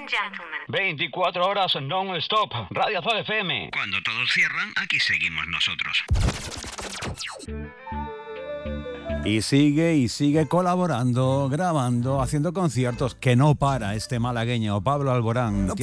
gentlemen. 24 horas non-stop. Radio Azul FM. Cuando todos cierran, aquí seguimos nosotros. Y sigue colaborando, grabando, haciendo conciertos, que no para este malagueño Pablo Alborán.